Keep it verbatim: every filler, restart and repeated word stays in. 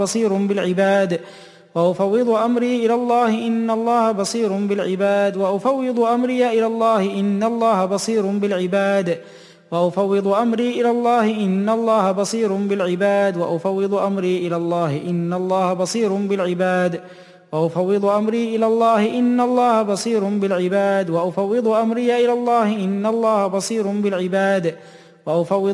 بصير بالعباد وأفوض أمري إلى الله إن الله بصير بالعباد وأفوض أمري إلى الله إن الله بصير بالعباد وأفوض أمري إلى الله إن الله بصير بالعباد وأفوض أمري إلى الله إن الله بصير بالعباد وأفوض أمري إلى الله إن الله بصير بالعباد وأفوض أمري إلى الله إن الله بصير بالعباد وأفوض